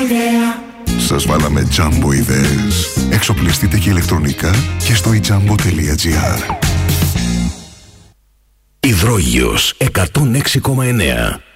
ιδέα. Σας βάλαμε Jumbo ιδέες. Εξοπλιστείτε και ηλεκτρονικά και στο ijumbo.gr. Υδρόγειος 106,9.